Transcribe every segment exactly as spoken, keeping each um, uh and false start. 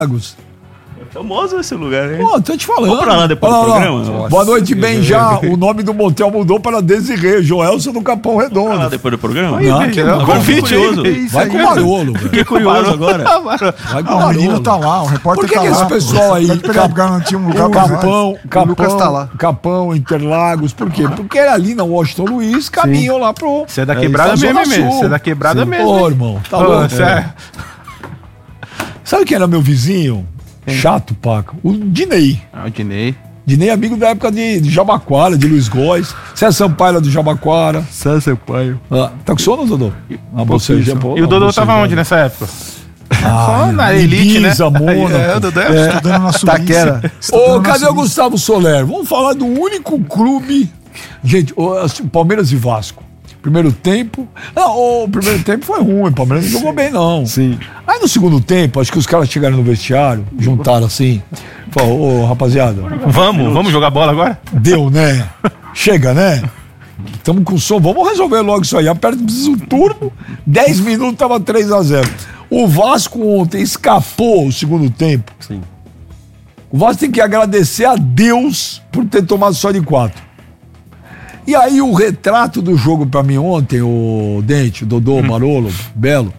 É famoso esse lugar, hein? Pô, tô te falando. Vamos pra lá depois Olha do lá, programa? lá. Boa noite, bem já. O nome do motel mudou para Desirê, Joelson do Capão Vamos pra lá Redondo. depois do programa? Não, que não. Agora fiquei curioso. Vai com o Marolo, velho. Fiquei curioso agora. Vai com Ah, o o menino Marolo. tá lá, o repórter Por que tá que lá. esse pessoal aí, Pode pegar lugar, não tinha um lugar O pra Capão, Capão, Lucas tá lá. Capão, Interlagos, por quê? Porque ali na Washington Luiz caminham lá pro... Você é da É, quebrada isso, mesmo, Zona mesmo. Sul. Você é da quebrada Sim. mesmo. Ô, hein? irmão, tá Ô, louco. sério. Sabe quem era meu vizinho? Chato, Paco. O Dinei. Ah, o Dinei. Dinei é amigo da época de, de Jabaquara, de Luiz Góes. César Sampaio era do Jabaquara. César Sampaio. Ah, tá com sono, Dodô? Ah, você já, pô, E o Dodô você tava já- onde nessa época? Ah, Só na elite, né? Ibiza, Mônaco. É, o Dodô é... É. Estudando na Suíça. Taquera. Estudando Ô, na cadê o Suíça. Gustavo Soler? Vamos falar do único clube. Gente, o assim, Palmeiras e Vasco. Primeiro tempo. Não, o primeiro tempo foi ruim. O Palmeiras não jogou bem, não. Sim. Aí no segundo tempo, acho que os caras chegaram no vestiário, juntaram assim. Falaram, ô, rapaziada, Vamos, vamos jogar bola agora? deu, né? Chega, né? Estamos com som, vamos resolver logo isso aí. Aperta o turbo, dez minutos tava três a zero. O Vasco ontem escapou o segundo tempo. Sim. O Vasco tem que agradecer a Deus por ter tomado só de quatro. E aí o retrato do jogo pra mim ontem, o Dente, o Dodô, o Marolo, Belo.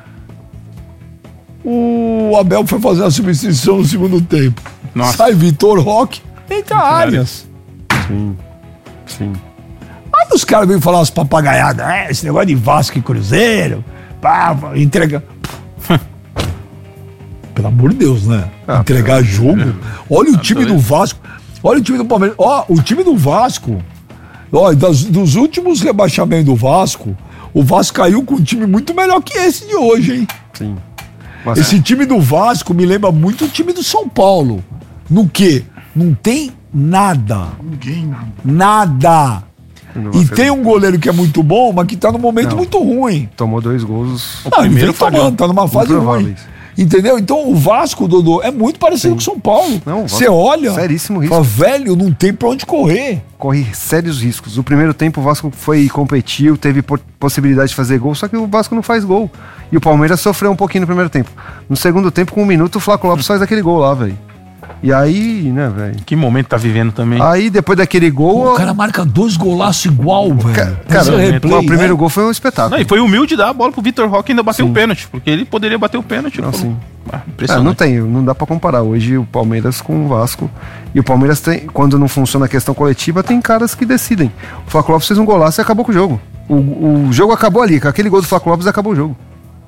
O Abel foi fazer a substituição no segundo tempo. Nossa. Sai Vitor Roque, entra Arias. Sim. Sim. Aí os caras vêm falar umas papagaiadas, é, esse negócio de Vasco e Cruzeiro, pá, pá, entrega. Pelo amor de Deus, né? Ah, Entregar jogo. Olha o time do Vasco. Olha o time do Palmeiras. Ó, o time do Vasco. Ó, das- dos últimos rebaixamentos do Vasco, o Vasco caiu com um time muito melhor que esse de hoje, hein? Sim. Mas Esse time do Vasco me lembra muito o time do São Paulo. No quê? Não tem nada. Ninguém. Nada. não E vai tem fazer- um goleiro que é muito bom, mas que tá num momento Não. muito ruim. Tomou dois gols. Não, ele primeiro vem tomando, falhou. tá numa fase ruim. Improváveis. Entendeu? Então o Vasco, Dodô, é muito parecido com o São Paulo. Não, o Vasco- Você olha, seríssimo risco. fala, velho, não tem pra onde correr. Corre sérios riscos. O primeiro tempo o Vasco foi e competiu, teve po- possibilidade de fazer gol, só que o Vasco não faz gol. E o Palmeiras sofreu um pouquinho no primeiro tempo. No segundo tempo, com um minuto, o Flaco Lopes faz aquele gol lá, velho. E aí, né, velho? Que momento tá vivendo também. Aí, depois daquele gol... O cara marca dois golaços igual, velho. Cara, Esse replay, o primeiro né? gol foi um espetáculo. Não, e foi humilde dar a bola pro Vitor Roque e ainda bater o pênalti, porque ele poderia bater o pênalti. Não, falou. sim. Ah, É, impressionante. não tem, não dá pra comparar hoje o Palmeiras com o Vasco. E o Palmeiras tem, quando não funciona a questão coletiva, tem caras que decidem. O Flaco Lopes fez um golaço e acabou com o jogo. O, o jogo acabou ali, com aquele gol do Flaco Lopes acabou o jogo.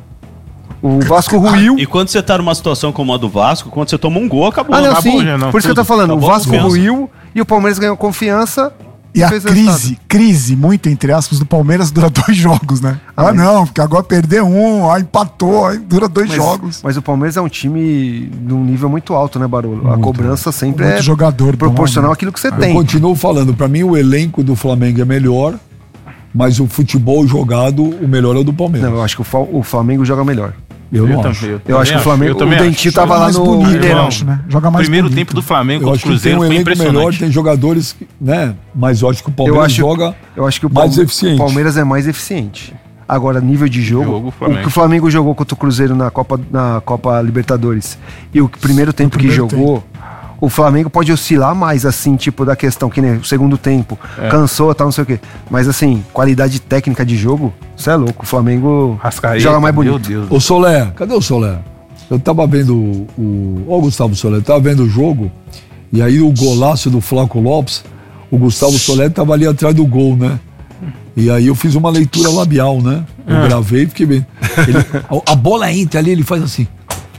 O Vasco ruiu. E quando você tá numa situação como a do Vasco, quando você toma um gol, acabou. Ah, não, acabou sim. já, não, Por isso que eu tô tudo. falando, Acabou o a Vasco confiança. ruiu e o Palmeiras ganhou confiança. E a fez crise, resultado. crise, muito entre aspas, do Palmeiras dura dois jogos, né? Ah, mas- não, porque agora perdeu um, aí empatou, aí dura dois Mas, jogos. mas o Palmeiras é um time de um nível muito alto, né, Barolo? A cobrança sempre Muito é jogador, proporcional bom, né? àquilo que você Eu tem. continuo falando, pra mim o elenco do Flamengo é melhor, mas o futebol jogado, o melhor é o do Palmeiras. Não, eu acho que o, Fa- o Flamengo joga melhor. eu não também, acho. Eu também acho que o Flamengo, eu o também Dentinho acho. tava Joga lá mais no bonito, eu Mineirão. acho, né? Joga mais Primeiro bonito. tempo do Flamengo Eu contra o acho que tem Cruzeiro um foi elenco melhor, impressionante. tem jogadores, que, né? Mas eu acho que o Eu Palmeiras acho, joga eu acho que o mais Palme- eficiente. o Palmeiras é mais eficiente. Agora, nível de jogo, Jogo, o Flamengo. que o Flamengo jogou contra o Cruzeiro na Copa, na Copa Libertadores e o primeiro tempo primeiro que jogou, o Flamengo pode oscilar mais, assim, tipo, da questão, que nem o segundo tempo, É. cansou, tal, não sei o quê. Mas, assim, qualidade técnica de jogo, você é louco. O Flamengo Rascaeta, joga mais bonito. Meu Deus. Ô Solé, cadê o Solé? Eu tava vendo o. o ó, o Gustavo Solé, tava vendo o jogo, e aí o golaço do Flaco Lopes, o Gustavo Solé tava ali atrás do gol, né? E aí eu fiz uma leitura labial, né? Eu Ah. gravei e fiquei bem. Ele- a, a bola entra ali, ele faz assim.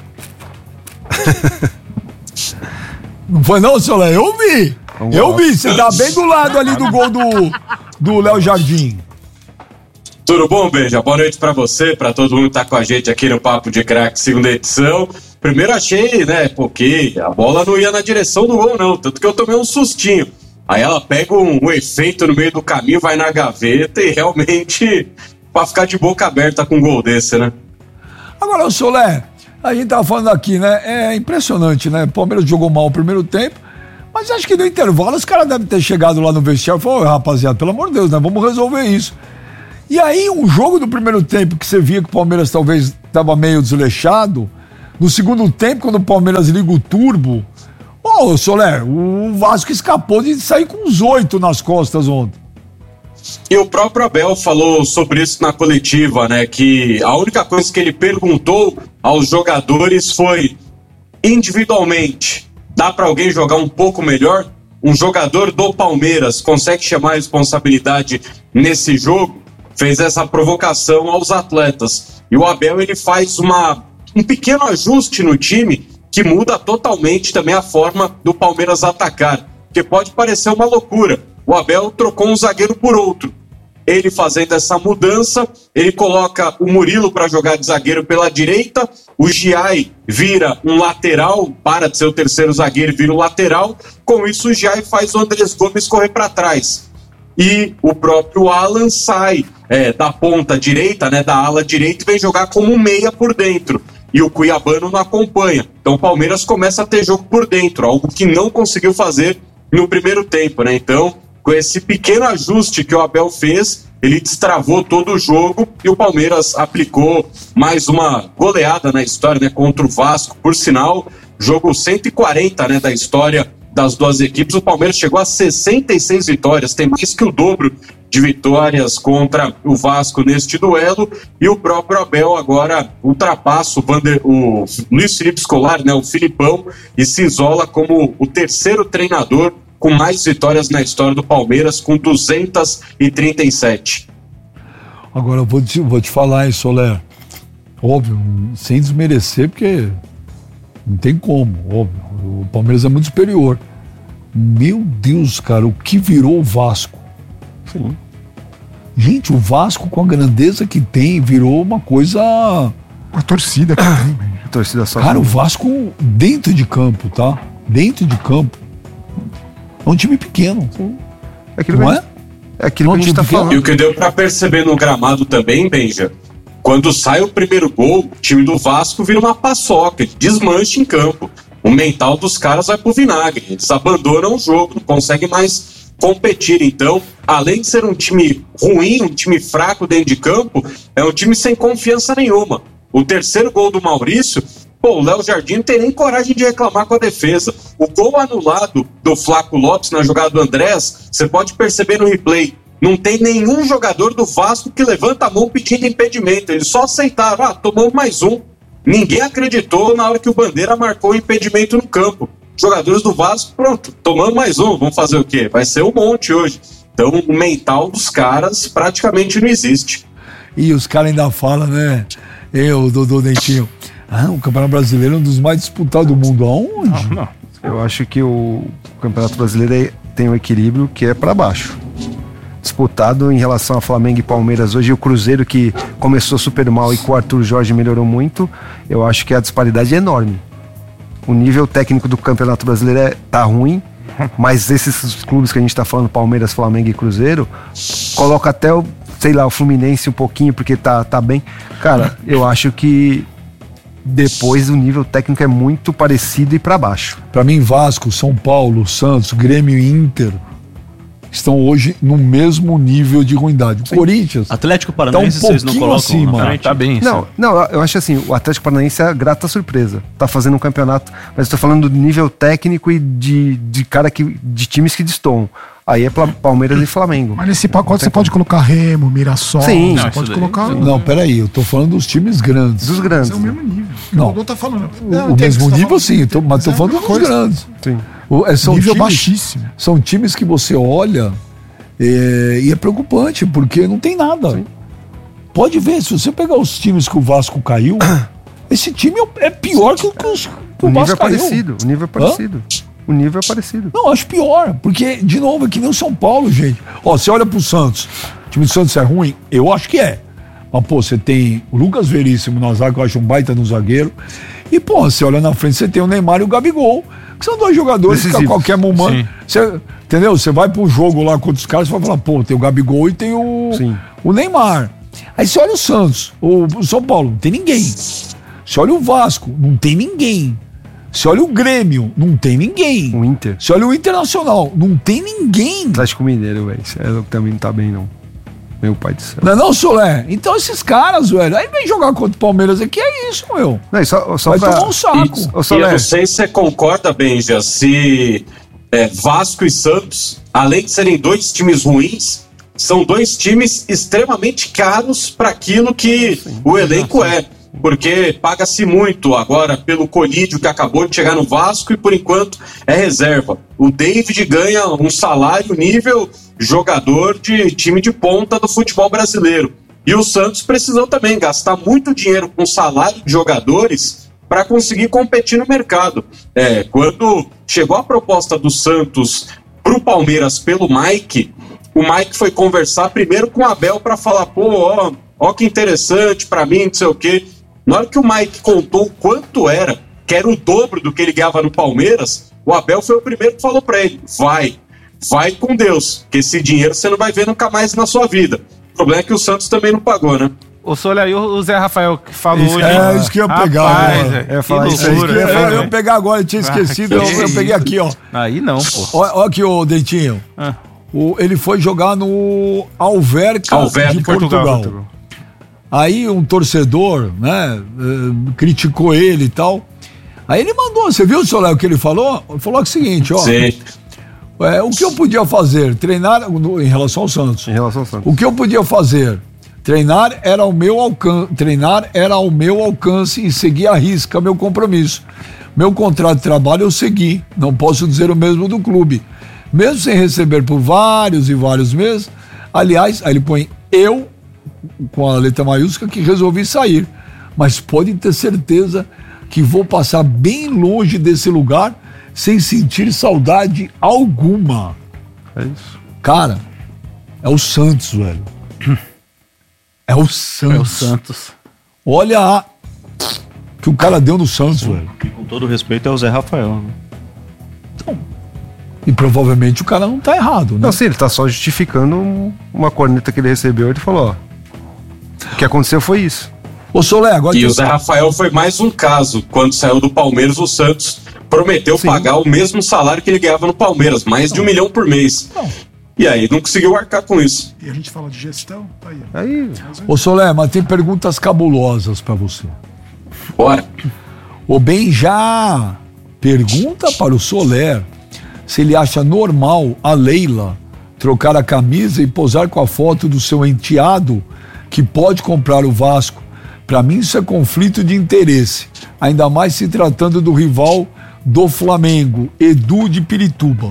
Não foi não, Solé? Eu vi! Um Eu golaço. vi, você tá bem do lado ali do gol do, do Léo Jardim. Tudo bom, Benja? Boa noite pra você, pra todo mundo que tá com a gente aqui no Papo de Crack, segunda edição. Primeiro achei, né, porque a bola não ia na direção do gol, não, tanto que eu tomei um sustinho. Aí ela pega um, um efeito no meio do caminho, vai na gaveta e realmente pra ficar de boca aberta com um gol desse, né? Agora, o Solé, a gente tava falando aqui, né? É impressionante, né? O Palmeiras jogou mal o primeiro tempo, mas acho que no intervalo os caras devem ter chegado lá no vestiário e falaram, "Ô, rapaziada, pelo amor de Deus, né? Vamos resolver isso." E aí, um jogo do primeiro tempo que você via que o Palmeiras talvez estava meio desleixado, No segundo tempo, quando o Palmeiras liga o turbo, ô, Soler, o Vasco escapou de sair com os oito nas costas ontem. E o próprio Abel falou sobre isso na coletiva, né? Que a única coisa que ele perguntou aos jogadores foi: individualmente, dá para alguém jogar um pouco melhor? Um jogador do Palmeiras consegue chamar a responsabilidade nesse jogo? Fez essa provocação aos atletas. E o Abel, ele faz uma, um pequeno ajuste no time que muda totalmente também a forma do Palmeiras atacar. Porque pode parecer uma loucura. O Abel trocou um zagueiro por outro. Ele fazendo essa mudança, ele coloca o Murilo para jogar de zagueiro pela direita, o Giai vira um lateral, para de ser o terceiro zagueiro e vira o lateral. Com isso, o Giai faz o Andrés Gomes correr para trás. E o próprio Alan sai é, da ponta direita, né, da ala direita, e vem jogar como um meia por dentro. E o Cuiabano não acompanha. Então o Palmeiras começa a ter jogo por dentro, algo que não conseguiu fazer no primeiro tempo, né? Então, com esse pequeno ajuste que o Abel fez, ele destravou todo o jogo e o Palmeiras aplicou mais uma goleada na história, né, contra o Vasco. Por sinal, jogo cento e quarenta, né, da história das duas equipes. O Palmeiras chegou a sessenta e seis vitórias, tem mais que o dobro de vitórias contra o Vasco neste duelo. E o próprio Abel agora ultrapassa o, Vander, o Luiz Felipe Scolari, né, o Filipão, e se isola como o terceiro treinador com mais vitórias na história do Palmeiras, com duzentas e trinta e sete. Agora eu vou te, vou te falar, hein, Soler. Óbvio, sem desmerecer, porque não tem como, óbvio. O Palmeiras é muito superior. Meu Deus, cara, o que virou o Vasco? Sim. Gente, o Vasco, com a grandeza que tem, virou uma coisa... A torcida que tem, A torcida só. Cara, o Vasco dentro de campo, tá? Dentro de campo. É um time pequeno. É aquilo Não que a é? gente- É aquilo Não, que a gente tá tipo, falando. E o que deu pra perceber no gramado também, Benja, quando sai o primeiro gol, o time do Vasco vira uma paçoca, desmancha em campo. O mental dos caras vai pro vinagre, eles abandonam o jogo, não conseguem mais competir. Então, além de ser um time ruim, um time fraco dentro de campo, é um time sem confiança nenhuma. O terceiro gol do Maurício, pô, o Léo Jardim não tem nem coragem de reclamar com a defesa. O gol anulado do Flaco Lopes na jogada do Andrés, você pode perceber no replay, não tem nenhum jogador do Vasco que levanta a mão pedindo impedimento. Eles só aceitaram, ah, tomamos mais um. Ninguém acreditou na hora que o Bandeira marcou o impedimento no campo. Jogadores do Vasco, pronto, tomamos mais um, vamos fazer o quê? Vai ser um monte hoje. Então o mental dos caras praticamente não existe. E os caras ainda falam, né? Eu, Dodô Dentinho. Ah, o Campeonato Brasileiro é um dos mais disputados do mundo. Aonde? Não, não. Eu acho que o Campeonato Brasileiro é- tem um equilíbrio que é para baixo. Disputado em relação a Flamengo e Palmeiras hoje, e o Cruzeiro, que começou super mal e com o Arthur Jorge melhorou muito, eu acho que a disparidade é enorme. O nível técnico do Campeonato Brasileiro é, tá ruim, mas esses clubes que a gente tá falando, Palmeiras, Flamengo e Cruzeiro, coloca até o, sei lá, o Fluminense um pouquinho, porque tá, tá bem. Cara, eu acho que depois o nível técnico é muito parecido e para baixo. Pra mim, Vasco, São Paulo, Santos, Grêmio e Inter estão hoje no mesmo nível de ruindade. O Corinthians Atlético tá um Paranaense, vocês não pouquinho colocam acima. na Ah, frente? tá bem. Não, não, eu acho assim, o Atlético Paranaense é a grata surpresa. Tá fazendo um campeonato, mas eu tô falando do nível técnico e de, de cara que, de times que destoam. Aí é Pla- Palmeiras e Flamengo. Mas nesse pacote você pode colocar Remo, Mirassol, Sim. você Não, pode isso daí- colocar. Não, peraí, eu tô falando dos times grandes. Dos Mas grandes. é o mesmo nível. Não. O Dodô tá falando. O, Não, o entendo mesmo que você tá nível, falando. sim, tô, mas tô é falando uma dos coisa. grandes. Sim. O- é, são Nível times, baixíssimo. São times que você olha é, e é preocupante, porque não tem nada. Pode ver, se você pegar os times que o Vasco caiu, esse time é é pior que o que os- que O o nível é Vasco caiu. parecido. O nível é parecido. O nível é parecido. Não, acho pior, porque, de novo, é que nem o São Paulo, gente. Ó, você olha pro Santos, o time do Santos é ruim? Eu acho que é. Mas, pô, você tem o Lucas Veríssimo no zaga, que eu acho um baita no zagueiro. E, pô, você olha na frente, você tem o Neymar e o Gabigol, que são dois jogadores que a Decisivos. qualquer momento... Sim. Você, entendeu? Você vai pro jogo lá contra os caras e vai falar, pô, tem o Gabigol e tem o, Sim. o Neymar. Aí você olha o Santos, o, o São Paulo, não tem ninguém. Você olha o Vasco, não tem ninguém. Você olha o Grêmio, não tem ninguém. O Inter. Você olha o Internacional, não tem ninguém. Atlético Mineiro, velho. É, também não tá bem, não. Meu pai do céu. Não é não, Solé? Então esses caras, velho, aí vem jogar contra o Palmeiras aqui, é isso, meu. Não, e só, só Vai pra... tomar um saco. E, ô, E eu Soler, não sei se você concorda, Benja, se é, Vasco e Santos, além de serem dois times ruins, são dois times extremamente caros para aquilo que o elenco é. Porque paga-se muito agora pelo Colídio que acabou de chegar no Vasco e por enquanto é reserva. O David ganha um salário nível jogador de time de ponta do futebol brasileiro. E o Santos precisou também gastar muito dinheiro com salário de jogadores para conseguir competir no mercado. É, quando chegou a proposta do Santos para o Palmeiras pelo Mike, o Mike foi conversar primeiro com o Abel para falar, pô, ó, ó que interessante para mim, não sei o quê. Na hora que o Mike contou o quanto era, que era o dobro do que ele ganhava no Palmeiras, o Abel foi o primeiro que falou para ele, vai, vai com Deus, que esse dinheiro você não vai ver nunca mais na sua vida. O problema é que o Santos também não pagou, né? O Soler, e o Zé Rafael que falou Isso, hoje. é, isso que eu ia pegar Rapaz, agora. é, Eu ia falar que isso aí, loucura. Eu, que eu, eu eu ia pegar agora, eu tinha esquecido, Ah, eu, que eu peguei aqui, ó. Aí não, pô. Ó, ó aqui, ô Dentinho. Ah. O, ele foi jogar no Alverca, Alverca, de Portugal. Portugal. Aí um torcedor, né, eh, criticou ele e tal. Aí ele mandou, você viu, Soler, o que ele falou? Ele falou o seguinte, ó. Sim. É, o que eu podia fazer? Treinar, no, em relação ao Santos. em relação ao Santos. O que eu podia fazer? Treinar era ao meu alcance, treinar era ao meu alcance e seguir à risca meu compromisso. Meu contrato de trabalho eu segui, não posso dizer o mesmo do clube. Mesmo sem receber por vários e vários meses, aliás, aí ele põe eu, com a letra maiúscula, que resolvi sair. Mas pode ter certeza que vou passar bem longe desse lugar sem sentir saudade alguma. É isso. Cara, é o Santos, velho. É o Santos. É o Santos. Olha a que o cara deu no Santos, velho. E com todo respeito é o Zé Rafael. Né? E provavelmente o cara não tá errado, né? Não, sim, ele tá só justificando um- uma corneta que ele recebeu. Ele falou, ó, o que aconteceu foi isso. Ô Solé, agora E que o Zé Rafael foi mais um caso. Quando saiu do Palmeiras, o Santos prometeu Sim. pagar o mesmo salário que ele ganhava no Palmeiras, mais de um milhão por mês. Não. E aí não conseguiu arcar com isso. E a gente fala de gestão, tá aí. Aí, Ô Solé, mas tem perguntas cabulosas pra você. Bora. O Benjá pergunta para o Soler se ele acha normal a Leila trocar a camisa e posar com a foto do seu enteado que pode comprar o Vasco. Para mim isso é conflito de interesse, ainda mais se tratando do rival do Flamengo, Edu de Pirituba.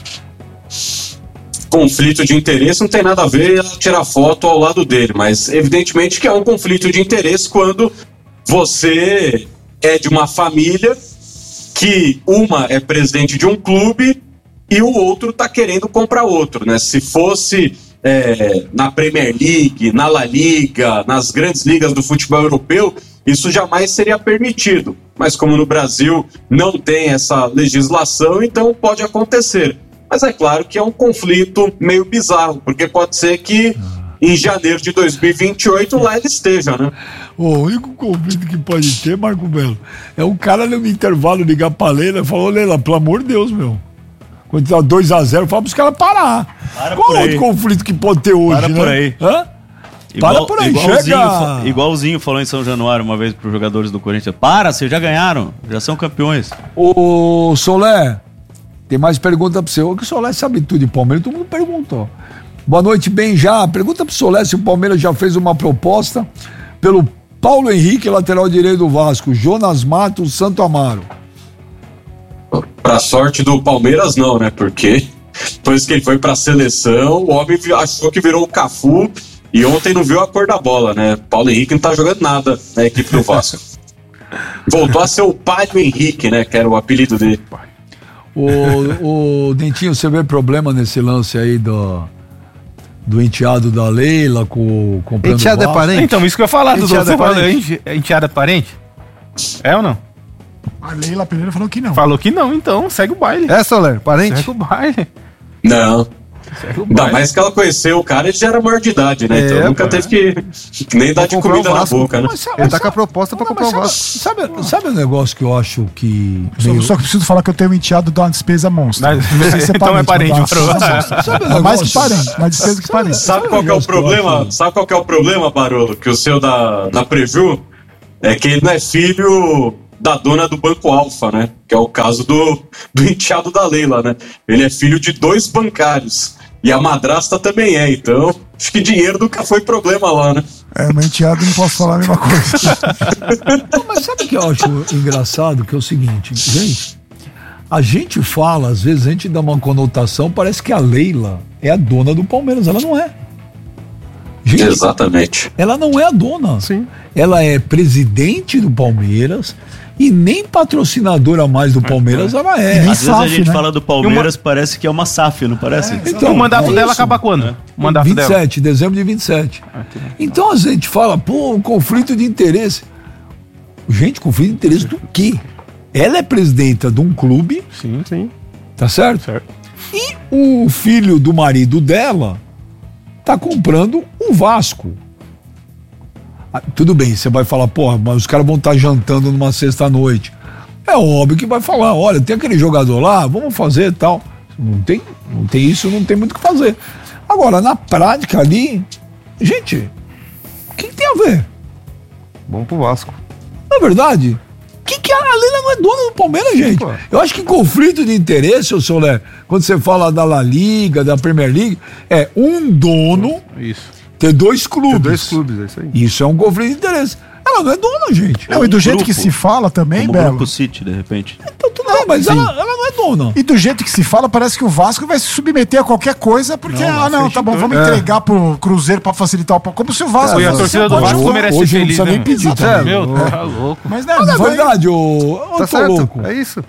Conflito de interesse não tem nada a ver ela tirar foto ao lado dele, mas evidentemente que é um conflito de interesse quando você é de uma família que uma é presidente de um clube e o outro tá querendo comprar outro, né? Se fosse é, na Premier League, na La Liga, nas grandes ligas do futebol europeu, isso jamais seria permitido. Mas como no Brasil não tem essa legislação, então pode acontecer. Mas é claro que é um conflito meio bizarro, porque pode ser que em janeiro de dois mil e vinte e oito lá ele esteja, né? O único conflito que pode ter, Marco Belo, é um cara no intervalo ligar pra Leila e falar, ô Leila, pelo amor de Deus, meu. Quando tá dois a zero, fala pros caras parar. Para Qual por outro aí. conflito que pode ter hoje, Para né? por aí. Hã? Para por aí, igualzinho, chega. fa- igualzinho falou em São Januário uma vez para os jogadores do Corinthians. Para, vocês já ganharam, já são campeões. Ô, Solé, tem mais pergunta pra você. O que o Solé sabe tudo de Palmeiras? Todo mundo perguntou. Boa noite, Benjá. Pergunta pro Solé se o Palmeiras já fez uma proposta pelo Paulo Henrique, lateral direito do Vasco, Jonas Matos, Santo Amaro. Pra sorte do Palmeiras, não, né? Porque depois que ele foi pra seleção, o homem vi- achou que virou o Cafu e ontem não viu a cor da bola, né? Paulo Henrique não tá jogando nada na equipe do Vasco. Voltou a ser o Palio Henrique, né? Que era o apelido dele. O, o Dentinho, você vê problema nesse lance aí do, do enteado da Leila com comprando Enteado é Vasco? parente? Então, isso que eu ia falar, Dudu. Enteado Você é falou, parente? ente- é enteada é parente? É ou não? A Leila Pereira falou que não. Falou que não, então segue o baile. É, Soler, parente? Segue o baile. Não. Ainda mais que ela conheceu o cara, ele já era maior de idade, né? Então É, nunca pô. teve que nem dar de comprar comida o na Vasco. boca, né? Mas sabe- Ele tá sabe- com a proposta pra Não, comprar o mas Vasco. sabe, sabe, sabe um negócio que eu acho que. Só, meio- só que preciso falar que eu tenho um enteado de uma despesa monstra. Mas- Não sei se então é parente, mas dá uma parou. despesa monstra. Sabe um É mais que negócio- parente, mais despesa que parente. Sabe qual que é o negócio que eu problema? acho- Sabe qual que é o problema, Barolo? Que o seu da, da Preview é que ele não é filho da dona do Banco Alfa, né? Que é o caso do, do enteado da Leila, né? Ele é filho de dois bancários. E a madrasta também é, então acho que dinheiro nunca foi problema lá, né? É, meu enteado não posso falar a mesma coisa. Não, mas sabe o que eu acho engraçado? Que é o seguinte, gente. A gente fala, às vezes a gente dá uma conotação, parece que a Leila é a dona do Palmeiras. Ela não é. Gente, Exatamente. ela não é a dona. Sim. Ela é presidente do Palmeiras e nem patrocinadora mais do Palmeiras ela é. Nem Às vezes a SAF, gente né? fala do Palmeiras, parece que é uma S A F, não parece? Então, o mandato é dela isso. acaba quando? O mandato vinte e dela. sete, dezembro de vinte e sete. Então a gente fala, pô, um conflito de interesse. Gente, conflito de interesse do quê? Ela é presidenta de um clube, Sim, sim. tá certo? Certo. E o filho do marido dela tá comprando o Vasco. Ah, tudo bem, você vai falar, porra, mas os caras vão estar jantando numa sexta-noite. É óbvio que vai falar, olha, tem aquele jogador lá, vamos fazer e tal. Não tem, não tem isso, não tem muito o que fazer. Agora, na prática ali, gente, o que, que tem a ver? Bom pro Vasco. Na verdade, que que a Leila não é dona do Palmeiras, gente? Pô. Eu acho que conflito de interesse, ô Solé, quando você fala da La Liga, da Premier League, é um dono Isso. ter dois clubes. Tem dois clubes, é isso aí. Isso é um conflito de interesse. Ela não é dona, gente. Não, e do um jeito grupo. que se fala também, Como o Belo. Grupo City, de repente. Então, tudo bem, mas ela, ela não é dona. E do jeito que se fala, parece que o Vasco vai se submeter a qualquer coisa, porque, ah, não, tá bom, vamos É. entregar pro Cruzeiro pra facilitar o pau. Como se o Vasco. E a fosse torcida do uma Vasco coisa- merece hoje ser não feliz, precisa né? nem pedir, mano? tá Meu, É. tá louco. Mas né, Mas é vai- verdade, ô, eu Tá tô certo, louco. é isso.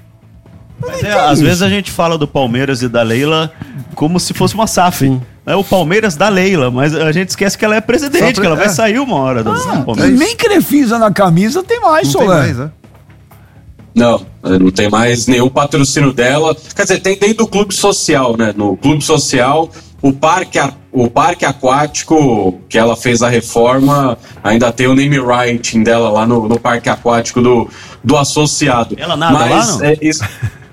Mas é, às vezes a gente fala do Palmeiras e da Leila como se fosse uma S A F. Sim. É o Palmeiras da Leila, mas a gente esquece que ela é presidente, Só pre- que ela vai é. sair uma hora do, do E Palmeiras. nem Crefisa na camisa tem mais, Não tem Solé. mais, né? Não, não tem mais nenhum patrocínio dela. Quer dizer, tem dentro do clube social, né? No clube social, o parque, a- o parque aquático que ela fez a reforma, ainda tem o name writing dela lá no, no parque aquático do, do associado. Ela nada Mas lá, não? é isso.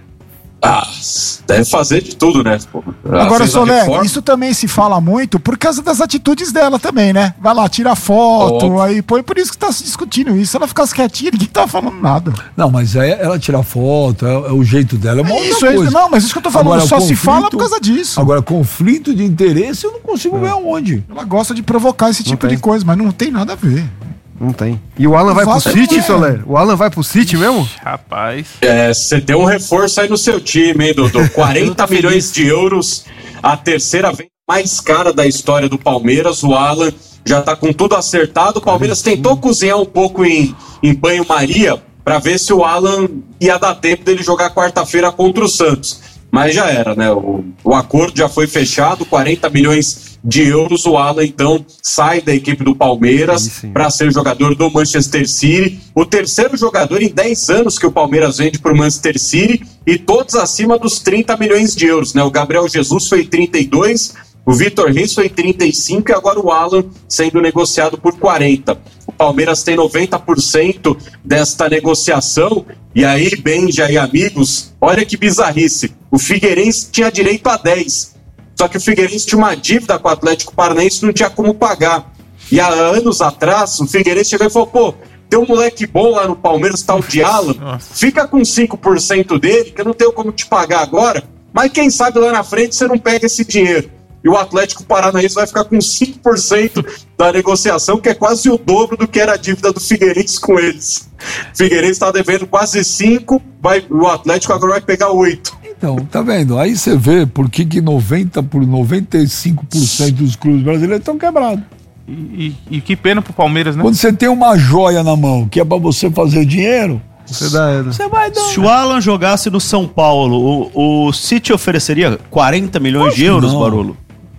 Ah, deve fazer de tudo, né? Pô, ela Agora, fez a Solé, reforma. isso também se fala muito por causa das atitudes dela também, né? Vai lá, tira foto, Óbvio. aí põe. Por isso que tá se discutindo isso. Se ela ficasse quietinha, ninguém tava falando nada. Não, mas é ela tirar foto, é, é o jeito dela, é uma outra Isso, é coisa. isso. Não, mas isso que eu tô falando, Agora, só se conflito- fala por causa disso. Agora, conflito de interesse eu não consigo ver aonde. Ela gosta de provocar esse tipo tem. de coisa, mas não tem nada a ver. Não tem. E o Alan vai pro Vasco City, não é. Soler? O Alan vai pro City mesmo? Rapaz. É, você tem um reforço aí no seu time, hein, Dodô? quarenta milhões de euros, a terceira venda mais cara da história do Palmeiras. O Alan já tá com tudo acertado. O Palmeiras tentou cozinhar um pouco em, em banho-maria para ver se o Alan ia dar tempo dele jogar quarta-feira contra o Santos. Mas já era, né? O, o acordo já foi fechado, quarenta milhões de euros. O Alan, então, sai da equipe do Aí Palmeiras sim. para ser jogador do Manchester City. O terceiro jogador em dez anos que o Palmeiras vende para o Manchester City e todos acima dos trinta milhões de euros, né? O Gabriel Jesus foi trinta e dois, o Vitor Reis foi trinta e cinco e agora o Alan sendo negociado por quarenta. O Palmeiras tem noventa por cento desta negociação. E aí, Benja e amigos, olha que bizarrice. O Figueirense tinha direito a dez. Só que o Figueirense tinha uma dívida com o Atlético Paranaense e não tinha como pagar. E há anos atrás, o Figueirense chegou e falou, pô, tem um moleque bom lá no Palmeiras, tal de Alan, fica com cinco por cento dele, que eu não tenho como te pagar agora, mas quem sabe lá na frente você não pega esse dinheiro. E o Atlético Paranaense vai ficar com cinco por cento da negociação, que é quase o dobro do que era a dívida do Figueirense com eles. O Figueirense está devendo quase cinco, vai, o Atlético agora vai pegar oito. Então, tá vendo? Aí você vê por que que noventa por noventa e cinco por cento dos clubes brasileiros estão quebrados. E, e- e que pena pro Palmeiras, né? Quando você tem uma joia na mão, que é pra você fazer dinheiro, Você dá. você vai dar. Se o Alan jogasse no São Paulo, o, o City ofereceria quarenta milhões de Acho que euros, não. Barolo?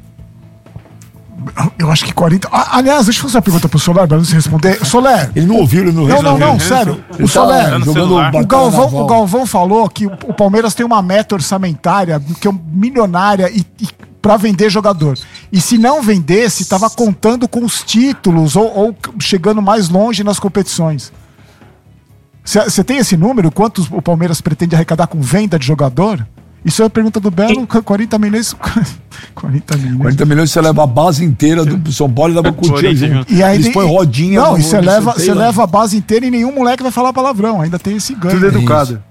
Eu acho que quarenta. Ah, aliás, deixa eu fazer uma pergunta pro Soler, pra você responder. Soler. Ele não ouviu, ele não Não, não, resolveu. não, sério. Ele O tá Soler. no jogando celular. O batalha Galvão, naval. o Galvão falou que o o Palmeiras tem uma meta orçamentária que é milionária e, e pra vender jogador. E se não vendesse, tava contando com os títulos ou, ou chegando mais longe nas competições. Você tem esse número? Quantos o Palmeiras pretende arrecadar com venda de jogador? Isso é a pergunta do Belo, quarenta milhões. quarenta milhões. quarenta milhões você leva a base inteira do São Paulo e leva com o time junto. E aí eles tem, põem rodinha. Não, e você leva, você leva a base inteira e nenhum moleque vai falar palavrão. Ainda tem esse ganho. Tudo educado.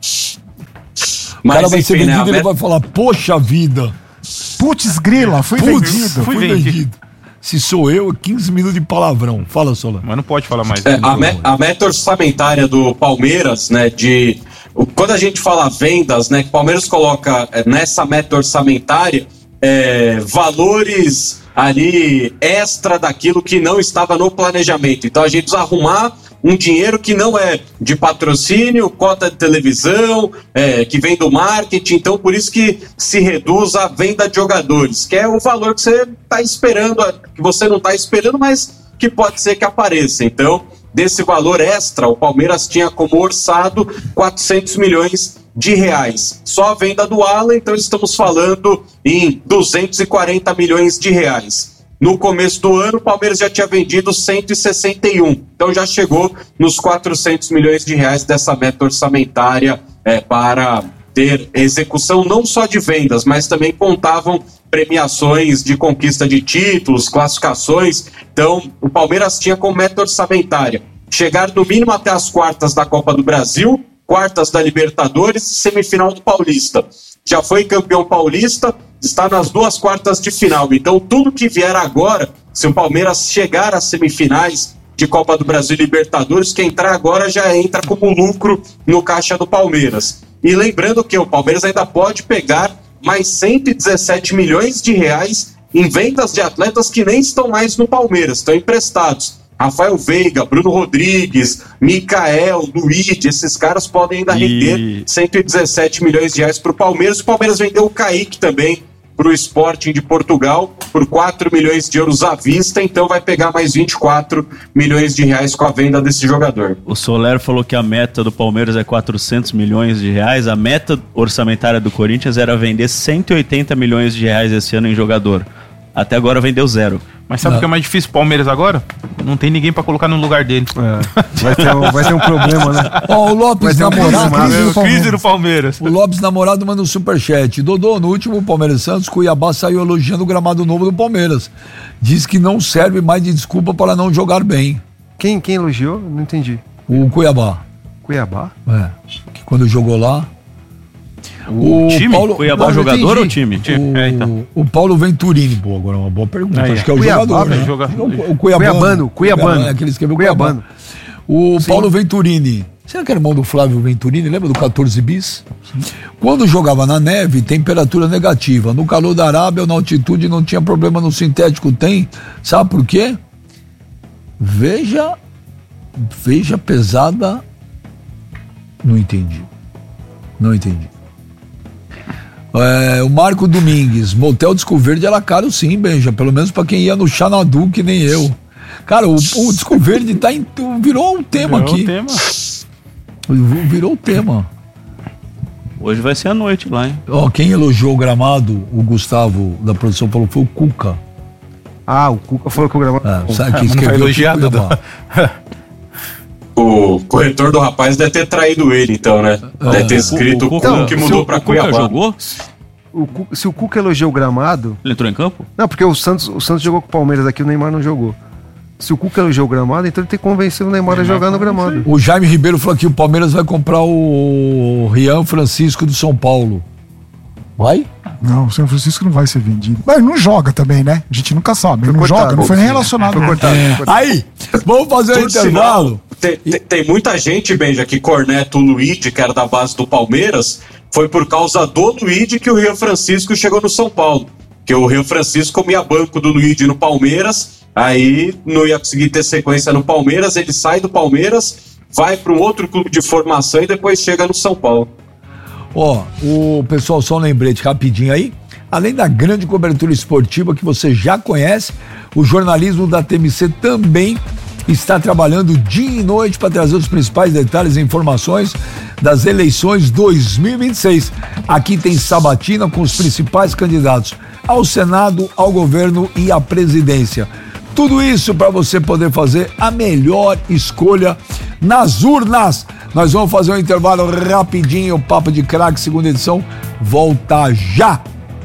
O cara vai enfim, ser vendido e né, ele met... vai falar, poxa vida. Putz, grila, fui Putz, vendido. fui Fui vendido. vendido. Se sou eu, quinze minutos de palavrão. Fala, Solano. Mas não pode falar mais. É, a, me, a meta orçamentária do Palmeiras, né, de... Quando a gente fala vendas, né, que o Palmeiras coloca nessa meta orçamentária é, valores ali extra daquilo que não estava no planejamento. Então a gente precisa arrumar um dinheiro que não é de patrocínio, cota de televisão, é, que vem do marketing. Então por isso que se reduz a venda de jogadores, que é o valor que você está esperando, que você não está esperando, mas que pode ser que apareça. Então, desse valor extra, o Palmeiras tinha como orçado quatrocentos milhões de reais. Só a venda do Alan, então estamos falando em duzentos e quarenta milhões de reais. No começo do ano, o Palmeiras já tinha vendido cento e sessenta e um. Então já chegou nos quatrocentos milhões de reais dessa meta orçamentária é, para ter execução não só de vendas, mas também contavam premiações de conquista de títulos, classificações. Então, o Palmeiras tinha como meta orçamentária chegar no mínimo até as quartas da Copa do Brasil, quartas da Libertadores, semifinal do Paulista. Já foi campeão paulista, está nas duas quartas de final. Então, tudo que vier agora, se o Palmeiras chegar às semifinais de Copa do Brasil e Libertadores, quem entrar agora já entra como lucro no caixa do Palmeiras. E lembrando que o Palmeiras ainda pode pegar mais cento e dezessete milhões de reais em vendas de atletas que nem estão mais no Palmeiras, estão emprestados. Rafael Veiga, Bruno Rodrigues, Mikael, Luigi, esses caras podem ainda render E- cento e dezessete milhões de reais para o Palmeiras. O Palmeiras vendeu o Kaique também para o Sporting de Portugal por quatro milhões de euros à vista, então vai pegar mais vinte e quatro milhões de reais com a venda desse jogador. O Soler falou que a meta do Palmeiras é quatrocentos milhões de reais. A meta orçamentária do Corinthians era vender cento e oitenta milhões de reais esse ano em jogador. Até agora vendeu zero. Mas sabe o que é mais difícil pro Palmeiras agora? Não tem ninguém pra colocar no lugar dele. É, vai, ter um, vai ter um problema, né? Ó, o Lopes ter um namorado. problema, crise né? do Palmeiras. Crise do Palmeiras. O Lopes namorado manda um superchat. Dodô, no último Palmeiras Santos, Cuiabá saiu elogiando o gramado novo do Palmeiras. Diz que não serve mais de desculpa para não jogar bem. Quem, quem elogiou? Não entendi. O Cuiabá. Cuiabá? É. Que quando jogou lá. O time? Cuiabá Não, jogador entendi. ou time? O, É, então. o Paulo Venturini, pô, agora é uma boa pergunta. Aí, Acho que é o Cuiabá, jogador, né? velho, joga- O, o Cuiabano. Cuiabano, Cuiabano. É, que ele escreveu Cuiabano. Cuiabano. O Paulo Venturini. Será que era irmão do Flávio Venturini? Lembra do quatorze bis? Quando jogava na neve, temperatura negativa. No calor da Arábia ou na altitude não tinha problema, no sintético tem. Sabe por quê? Veja, veja pesada. Não entendi. Não entendi. É, o Marco Domingues, motel Disco Verde era caro sim, Benja, pelo menos pra quem ia no Xanadu, que nem eu. Cara, o, o Disco Verde tá em, virou um tema Virou aqui. um tema. Virou o tema. Hoje vai ser a noite lá, hein? Ó, quem elogiou o gramado, o Gustavo da produção falou, foi o Cuca. Ah, o Cuca falou que o gramado. É, sabe É, quem mas não vai escreveu elogiar, aqui, Cuiabá. O corretor do rapaz deve ter traído ele, então, né? Deve ter escrito o Cuca- como que mudou o pra Cuca Cuiabá. jogou? O Cu- se o Cuca elogiou o gramado. Ele entrou em campo? Não, porque o Santos, o Santos jogou com o Palmeiras aqui, o Neymar não jogou. Se o Cuca elogiou o gramado, então ele tem que convencer o Neymar a jogar no gramado. O Jaime Ribeiro falou que o Palmeiras vai comprar o Rian Francisco do São Paulo. Vai? Não, o São Francisco não vai ser vendido. Mas ele não joga também, né? A gente nunca sabe. Ele não cortado, joga, não foi nem sim. relacionado. Foi cortado. foi cortado. Aí, vamos fazer um Por intervalo. sinal, tem, tem- tem muita gente, Benja, que corneta o Luigi, que era da base do Palmeiras. Foi por causa do Luigi que o Rio Francisco chegou no São Paulo. Que o Rio Francisco comia banco do Luigi no Palmeiras, aí não ia conseguir ter sequência no Palmeiras, ele sai do Palmeiras, vai para um outro clube de formação e depois chega no São Paulo. Ó, o pessoal, só um lembrete rapidinho aí. Além da grande cobertura esportiva que você já conhece, o jornalismo da T M C também está trabalhando dia e noite para trazer os principais detalhes e informações das eleições dois mil e vinte e seis. Aqui tem sabatina com os principais candidatos ao Senado, ao governo e à presidência. Tudo isso para você poder fazer a melhor escolha nas urnas. Nós vamos fazer um intervalo rapidinho, o Papo de Craque, segunda edição, volta já!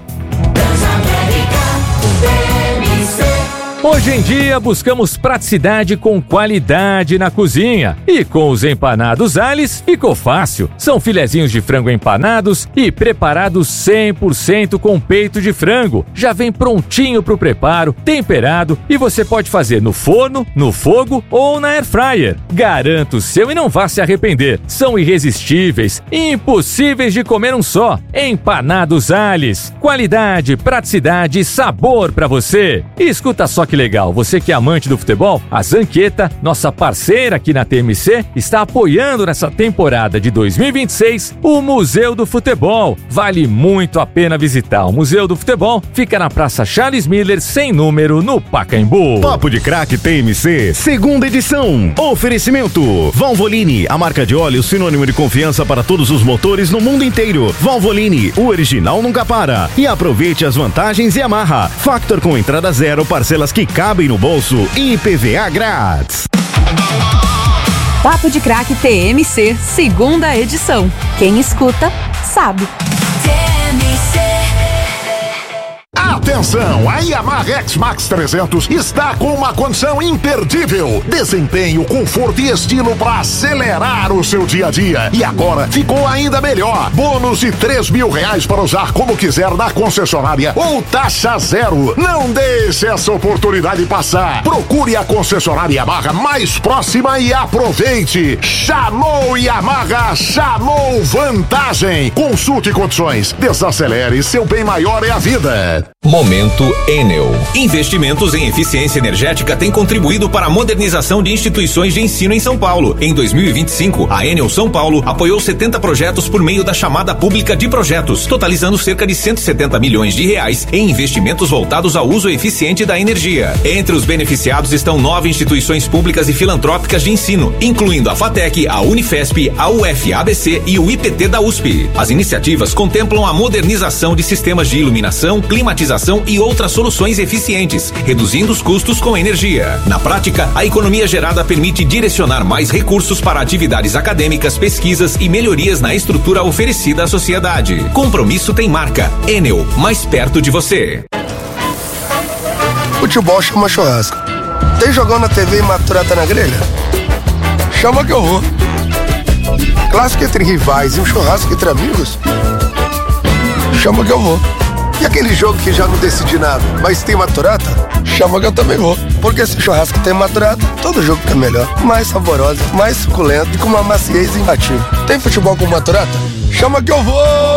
Hoje em dia, buscamos praticidade com qualidade na cozinha. E com os empanados Ales, ficou fácil. São filezinhos de frango empanados e preparados cem por cento com peito de frango. Já vem prontinho pro preparo, temperado, e você pode fazer no forno, no fogo ou na air fryer. Garanta o seu e não vá se arrepender. São irresistíveis, impossíveis de comer um só. Empanados Ales. Qualidade, praticidade e sabor pra você. E escuta só que legal, você que é amante do futebol, a Zanqueta, nossa parceira aqui na T M C, está apoiando nessa temporada de dois mil e vinte e seis o Museu do Futebol. Vale muito a pena visitar. O Museu do Futebol fica na Praça Charles Miller, sem número, no Pacaembu. Papo de Craque T M C, segunda edição. Oferecimento Valvoline, a marca de óleo sinônimo de confiança para todos os motores no mundo inteiro. Valvoline, o original nunca para. E aproveite as vantagens Yamaha. Factor com entrada zero, parcelas que cabem no bolso e I P V A grátis. Papo de Craque T M C, segunda edição. Quem escuta, sabe. T M C. Atenção, a Yamaha X-Max trezentos está com uma condição imperdível. Desempenho, conforto e estilo para acelerar o seu dia a dia. E agora ficou ainda melhor. Bônus de três mil reais para usar como quiser na concessionária ou taxa zero. Não deixe essa oportunidade passar. Procure a concessionária Yamaha mais próxima e aproveite. Chamou Yamaha, chamou vantagem. Consulte condições. Desacelere, seu bem maior é a vida. Momento Enel. Investimentos em eficiência energética têm contribuído para a modernização de instituições de ensino em São Paulo. Em dois mil e vinte e cinco, a Enel São Paulo apoiou setenta projetos por meio da chamada pública de projetos, totalizando cerca de cento e setenta milhões de reais em investimentos voltados ao uso eficiente da energia. Entre os beneficiados estão nove instituições públicas e filantrópicas de ensino, incluindo a FATEC, a Unifesp, a U F A B C e o I P T da U S P. As iniciativas contemplam a modernização de sistemas de iluminação, climatização e outras soluções eficientes, reduzindo os custos com energia. Na prática, a economia gerada permite direcionar mais recursos para atividades acadêmicas, pesquisas e melhorias na estrutura oferecida à sociedade. Compromisso tem marca. Enel, mais perto de você. Futebol chama churrasco. Tem jogão na T V e maturata na grelha? Chama que eu vou. Clássico entre rivais e um churrasco entre amigos? Chama que eu vou. E aquele jogo que já não decidi nada, mas tem maturata? Chama que eu também vou. Porque se o churrasco tem maturata, todo jogo fica melhor. Mais saboroso, mais suculento e com uma maciez imbatível. Tem futebol com maturata? Chama que eu vou!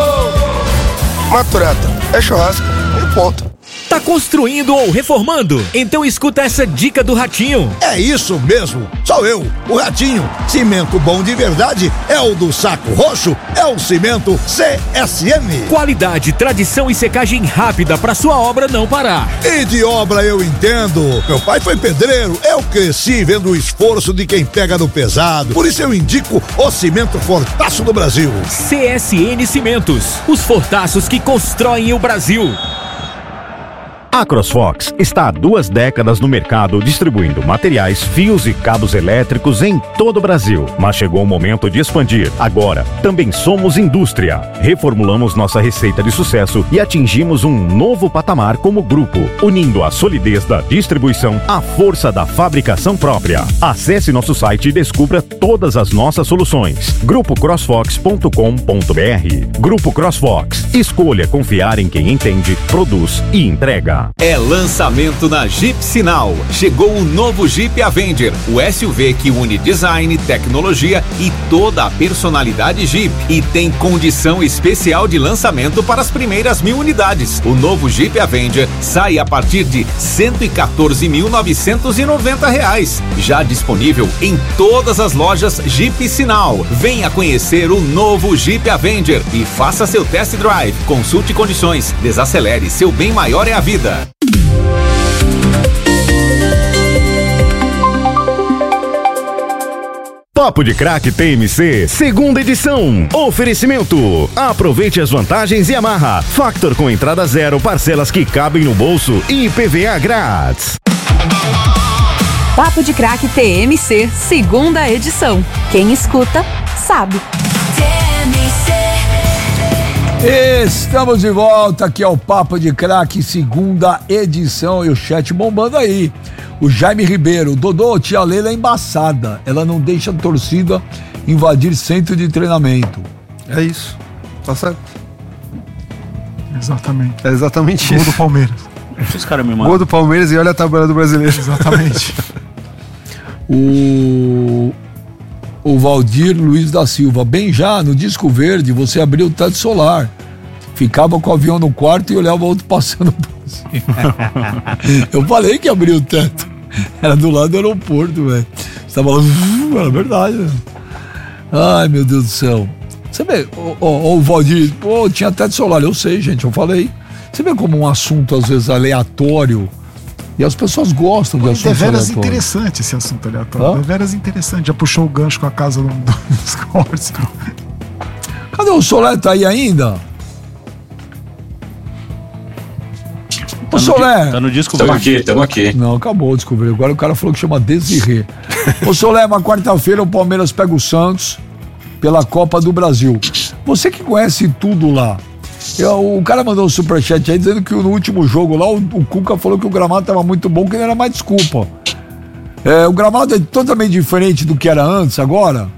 Maturata é churrasco e ponto. Tá construindo ou reformando? Então escuta essa dica do Ratinho. É isso mesmo, sou eu, o Ratinho. Cimento bom de verdade é o do Saco Roxo, é o cimento C S M. Qualidade, tradição e secagem rápida pra sua obra não parar. E de obra eu entendo. Meu pai foi pedreiro, eu cresci vendo o esforço de quem pega no pesado. Por isso eu indico o cimento Fortaço do Brasil. C S N Cimentos, os fortaços que constroem o Brasil. A CrossFox está há duas décadas no mercado distribuindo materiais, fios e cabos elétricos em todo o Brasil. Mas chegou o momento de expandir. Agora, também somos indústria. Reformulamos nossa receita de sucesso e atingimos um novo patamar como grupo, unindo a solidez da distribuição à força da fabricação própria. Acesse nosso site e descubra todas as nossas soluções. grupo crossfox ponto com ponto br. Grupo CrossFox. Escolha confiar em quem entende, produz e entrega. É lançamento na Jeep Sinal. Chegou o novo Jeep Avenger, o S U V que une design, tecnologia e toda a personalidade Jeep. E tem condição especial de lançamento para as primeiras mil unidades. O novo Jeep Avenger sai a partir de cento e quatorze mil novecentos e noventa reais. Já disponível em todas as lojas Jeep Sinal. Venha conhecer o novo Jeep Avenger e faça seu test drive. Consulte condições. Desacelere, seu bem maior é a vida. Papo de Craque T M C, segunda edição. Oferecimento. Aproveite as vantagens Yamaha. Factor com entrada zero, parcelas que cabem no bolso e I P V A grátis. Papo de Craque T M C, segunda edição. Quem escuta, sabe. T M C. Estamos de volta aqui ao Papo de Craque, segunda edição, e o chat bombando aí. O Jaime Ribeiro, Dodô, tia Leila é embaçada, ela não deixa a torcida invadir centro de treinamento. É isso, tá certo. Exatamente. É exatamente Gol isso. do Palmeiras. Esses caras me mandam. Gol do Palmeiras e olha a tabela do Brasileiro. Exatamente. O... O Valdir Luiz da Silva, bem já, no Disco Verde, você abriu o teto solar. Ficava com o avião no quarto e olhava o outro passando por cima. Eu falei que abriu o teto. Era do lado do aeroporto, velho. Você tava lá, era verdade, velho. Ai, meu Deus do céu. Você vê, o Valdir, pô, tinha teto solar, eu sei, gente, eu falei. Você vê como um assunto, às vezes, aleatório, e as pessoas gostam de assuntos aleatórios. É veras interessante esse assunto aleatório. É veras interessante. Já puxou o gancho com a casa do, dos cortes. Cadê o Solé? Tá aí ainda? Tá Ô, Solé. Tá no disco Tamo verde. aqui, tamo aqui. Não, acabou o descobrir. Agora o cara falou que chama Desirê. Ô, Solé, uma quarta-feira o Palmeiras pega o Santos pela Copa do Brasil. Você que conhece tudo lá. Eu, o cara mandou um superchat aí dizendo que no último jogo lá o, o Cuca falou que o gramado tava muito bom, que não era mais desculpa. É, o gramado é totalmente diferente do que era antes, agora?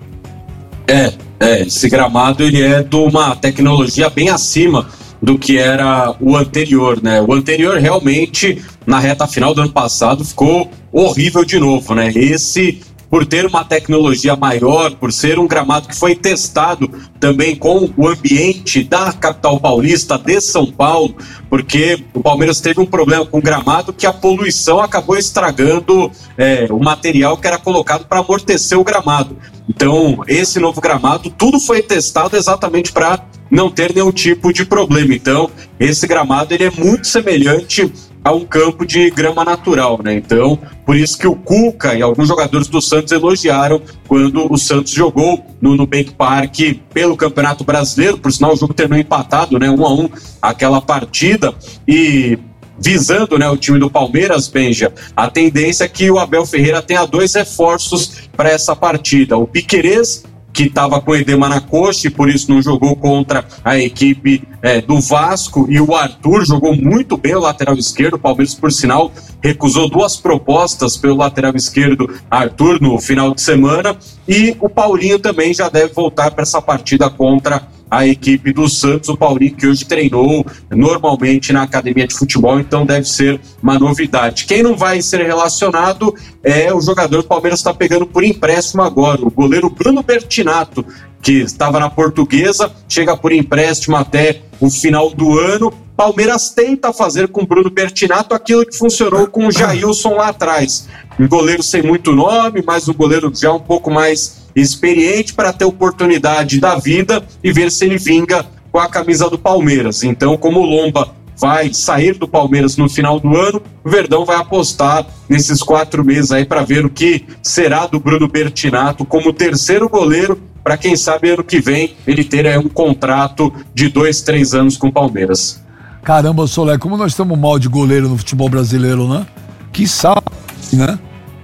É, é, esse gramado ele é de uma tecnologia bem acima do que era o anterior, né? O anterior realmente, na reta final do ano passado, ficou horrível de novo, né? Esse, por ter uma tecnologia maior, por ser um gramado que foi testado também com o ambiente da capital paulista, de São Paulo, porque o Palmeiras teve um problema com o gramado que a poluição acabou estragando é, o material que era colocado para amortecer o gramado. Então, esse novo gramado, tudo foi testado exatamente para não ter nenhum tipo de problema. Então, esse gramado ele é muito semelhante a um campo de grama natural, né? Então, por isso que o Cuca e alguns jogadores do Santos elogiaram quando o Santos jogou no Nubank Park pelo Campeonato Brasileiro. Por sinal, o jogo terminou empatado, né? Um a um, aquela partida. E visando, né, o time do Palmeiras, Benja, a tendência é que o Abel Ferreira tenha dois reforços para essa partida. O Piquerez, que estava com edema na coxa e por isso não jogou contra a equipe é, do Vasco, e o Arthur jogou muito bem o lateral esquerdo. O Palmeiras, por sinal, recusou duas propostas pelo lateral esquerdo Arthur no final de semana, e o Paulinho também já deve voltar para essa partida contra a equipe do Santos. O Paulinho, que hoje treinou normalmente na academia de futebol, então deve ser uma novidade. Quem não vai ser relacionado é o jogador que o Palmeiras está pegando por empréstimo agora, o goleiro Bruno Bertinato, que estava na Portuguesa, chega por empréstimo até o final do ano. Palmeiras tenta fazer com o Bruno Bertinato aquilo que funcionou com o Jailson lá atrás. Um goleiro sem muito nome, mas um goleiro já um pouco mais experiente para ter oportunidade da vida e ver se ele vinga com a camisa do Palmeiras. Então, como o Lomba vai sair do Palmeiras no final do ano, o Verdão vai apostar nesses quatro meses aí para ver o que será do Bruno Bertinato como terceiro goleiro, para quem sabe ano que vem ele ter aí um contrato de dois, três anos com o Palmeiras. Caramba, Solé, como nós estamos mal de goleiro no futebol brasileiro, né? Que saco, né?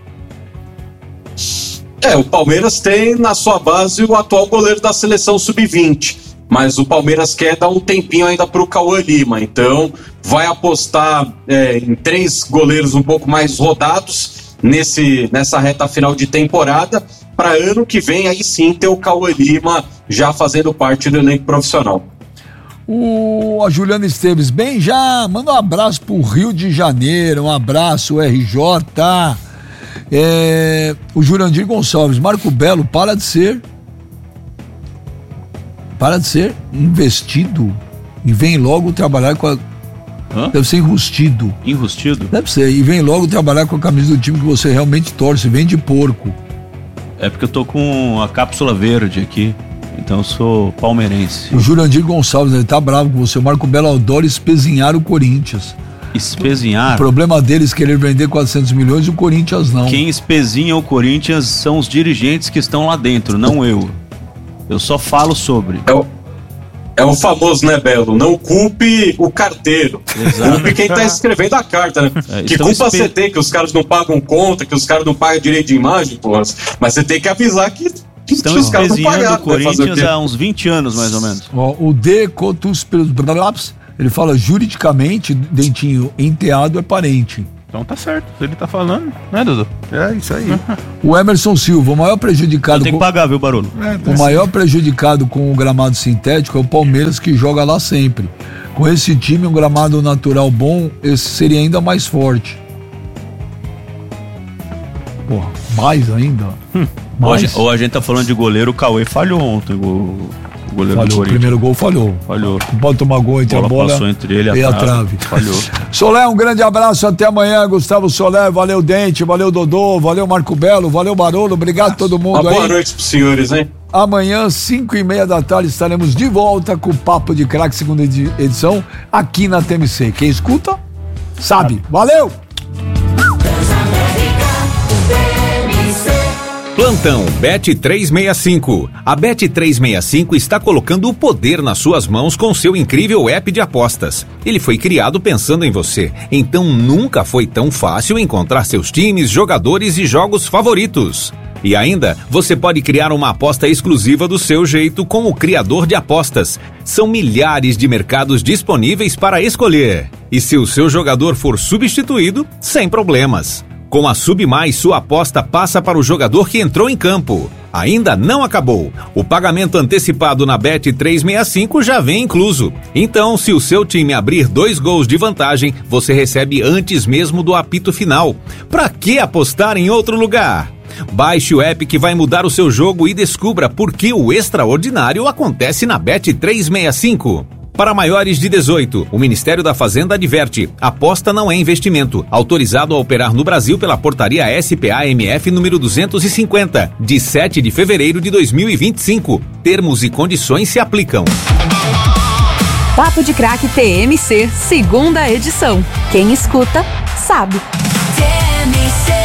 É, o Palmeiras tem na sua base o atual goleiro da seleção sub vinte, mas o Palmeiras quer dar um tempinho ainda para o Cauã Lima, então vai apostar é, em três goleiros um pouco mais rodados nesse, nessa reta final de temporada, para ano que vem aí sim ter o Cauã Lima já fazendo parte do elenco profissional. O, a Juliana Esteves, bem já, manda um abraço pro Rio de Janeiro, um abraço R J. É, o Jurandir Gonçalves, Marco Belo, para de ser para de ser investido e vem logo trabalhar com a Hã? deve ser enrustido Enrustido? deve ser, e vem logo trabalhar com a camisa do time que você realmente torce, vem de porco. É porque eu tô com a cápsula verde aqui, então eu sou palmeirense. O Jurandir Gonçalves, ele tá bravo com você. O Marco Belo adora espezinhar o Corinthians. Espezinhar. O problema deles é querer vender quatrocentos milhões e o Corinthians não. Quem espezinha o Corinthians são os dirigentes que estão lá dentro, não eu. Eu só falo sobre. É o, é o famoso, né, Belo? Não culpe o carteiro. Exato. Culpe quem tá escrevendo a carta, né? É, que então culpa espe... você tem, que os caras não pagam conta, que os caras não pagam direito de imagem, porra. Mas você tem que avisar que... Estão os caras não pagaram, o Corinthians há uns vinte anos, mais ou menos. Ó, o D. Cotus ele fala, juridicamente, Dentinho, enteado é parente. Então tá certo, ele tá falando, né, Dudu? É isso aí. O Emerson Silva, o maior prejudicado... Tem que com... pagar, viu, Barulho? É, tá o maior prejudicado com o gramado sintético é o Palmeiras, que joga lá sempre. Com esse time, um gramado natural bom, esse seria ainda mais forte. Porra, mais ainda? Hum. Ou, a gente, ou a gente tá falando de goleiro, o Cauê falhou ontem, o, o goleiro falhou, do Corinthians. O primeiro gol falhou. Falhou. Não pode tomar gol entre a bola, a bola passou entre ele e a trave. Falhou. Solé, um grande abraço, até amanhã, Gustavo Solé, valeu Dente, valeu Dodô, valeu Marco Belo, valeu Barolo, obrigado a todo mundo Uma aí. Boa noite pros senhores, hein? Amanhã, cinco e meia da tarde, estaremos de volta com o Papo de Craque, segunda edição, aqui na T M C. Quem escuta, sabe. Valeu! Plantão Bet trezentos e sessenta e cinco. A Bet trezentos e sessenta e cinco está colocando o poder nas suas mãos com seu incrível app de apostas. Ele foi criado pensando em você, então nunca foi tão fácil encontrar seus times, jogadores e jogos favoritos. E ainda, você pode criar uma aposta exclusiva do seu jeito com o criador de apostas. São milhares de mercados disponíveis para escolher. E se o seu jogador for substituído, sem problemas. Com a Sub Mais, sua aposta passa para o jogador que entrou em campo. Ainda não acabou. O pagamento antecipado na Bet trezentos e sessenta e cinco já vem incluso. Então, se o seu time abrir dois gols de vantagem, você recebe antes mesmo do apito final. Pra que apostar em outro lugar? Baixe o app que vai mudar o seu jogo e descubra por que o extraordinário acontece na Bet trezentos e sessenta e cinco. Para maiores de dezoito, o Ministério da Fazenda adverte: aposta não é investimento. Autorizado a operar no Brasil pela Portaria S P A M F número duzentos e cinquenta, de sete de fevereiro de dois mil e vinte e cinco. Termos e condições se aplicam. Papo de Craque T M C, segunda edição. Quem escuta, sabe. T M C.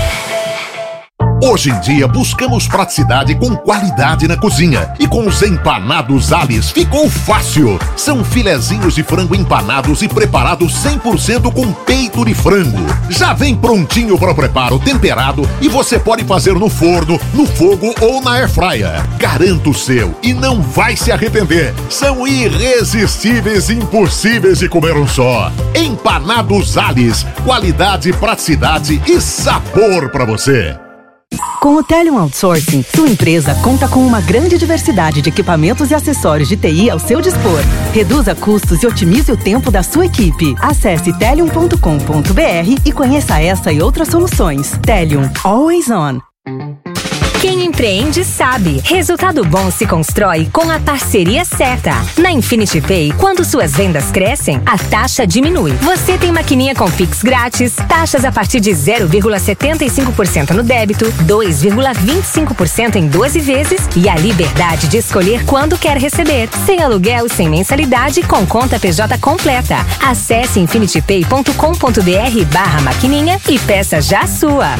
Hoje em dia buscamos praticidade com qualidade na cozinha. E com os empanados Alice ficou fácil. São filezinhos de frango empanados e preparados cem por cento com peito de frango. Já vem prontinho para o preparo, temperado, e você pode fazer no forno, no fogo ou na airfryer. Garanta o seu e não vai se arrepender. São irresistíveis e impossíveis de comer um só. Empanados Alice, qualidade, praticidade e sabor para você. Com o Telium Outsourcing, sua empresa conta com uma grande diversidade de equipamentos e acessórios de T I ao seu dispor. Reduza custos e otimize o tempo da sua equipe. Acesse telium ponto com ponto b r e conheça essa e outras soluções. Telium, always on. Quem empreende sabe. Resultado bom se constrói com a parceria certa. Na Infinity Pay, quando suas vendas crescem, a taxa diminui. Você tem maquininha com Pix grátis, taxas a partir de zero vírgula setenta e cinco por cento no débito, dois vírgula vinte e cinco por cento em doze vezes e a liberdade de escolher quando quer receber. Sem aluguel e sem mensalidade, com conta P J completa. Acesse infinity pay ponto com ponto b r barra maquininha e peça já a sua.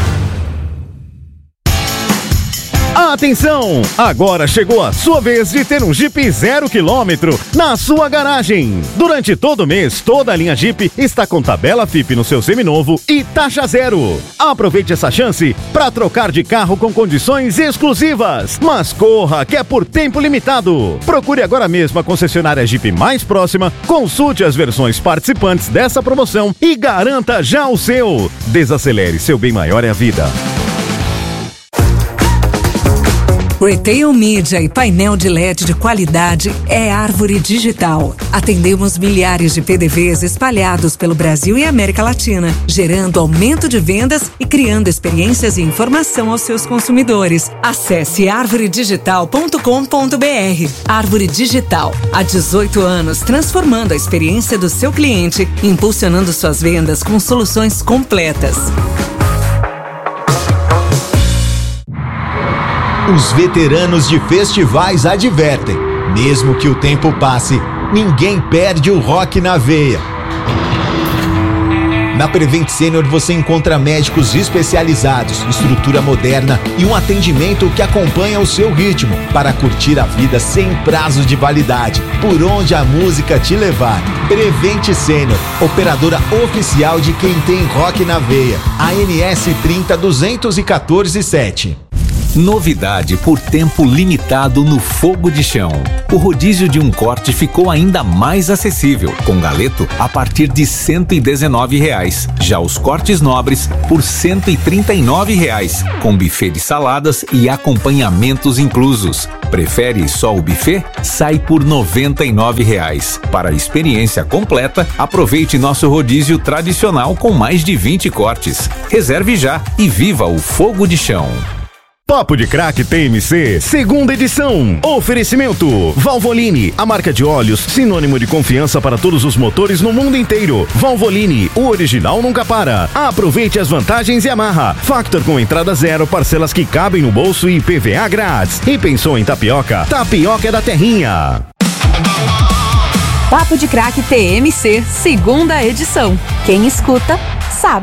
Atenção! Agora chegou a sua vez de ter um Jeep zero quilômetro na sua garagem. Durante todo o mês, toda a linha Jeep está com tabela F I P no seu seminovo e taxa zero. Aproveite essa chance para trocar de carro com condições exclusivas. Mas corra, que é por tempo limitado. Procure agora mesmo a concessionária Jeep mais próxima, consulte as versões participantes dessa promoção e garanta já o seu. Desacelere, seu bem maior é a vida. Retail Media e painel de L E D de qualidade é Árvore Digital. Atendemos milhares de P D Vs espalhados pelo Brasil e América Latina, gerando aumento de vendas e criando experiências e informação aos seus consumidores. Acesse árvore digital ponto com ponto b r. Árvore Digital, há dezoito anos, transformando a experiência do seu cliente, impulsionando suas vendas com soluções completas. Os veteranos de festivais advertem: mesmo que o tempo passe, ninguém perde o rock na veia. Na Prevent Senior você encontra médicos especializados, estrutura moderna e um atendimento que acompanha o seu ritmo para curtir a vida sem prazos de validade, por onde a música te levar. Prevent Senior, operadora oficial de quem tem rock na veia. A N S trinta duzentos e quatorze sete. Novidade por tempo limitado no Fogo de Chão. O rodízio de um corte ficou ainda mais acessível, com galeto a partir de cento e dezenove reais. Já os cortes nobres por cento e trinta e nove reais, com buffet de saladas e acompanhamentos inclusos. Prefere só o buffet? Sai por noventa e nove reais. Para a experiência completa, aproveite nosso rodízio tradicional com mais de vinte cortes. Reserve já e viva o Fogo de Chão. Papo de Crack T M C, segunda edição. Oferecimento Valvoline, a marca de óleos sinônimo de confiança para todos os motores no mundo inteiro. Valvoline, o original nunca para. Aproveite as vantagens e amarra. Factor com entrada zero, parcelas que cabem no bolso e I P V A grátis. E pensou em tapioca? Tapioca é da Terrinha. Papo de Crack T M C, segunda edição. Quem escuta, sabe.